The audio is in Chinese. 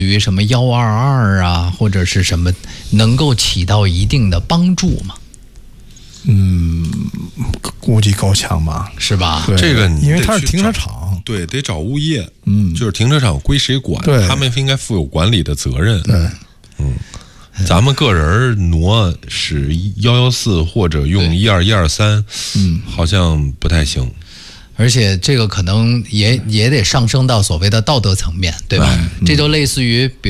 于什么122啊，或者是什么，能够起到一定的帮助吗？ 估计够呛吧， 是吧？ 这个因为它是停车场， 对，得找物业，就是停车场归谁管，他们应该负有管理的责任。 对， 咱们个人挪使114或者用12123，好像不太行。 而且这个可能也得上升到所谓的道德层面，对吧？这就类似于比如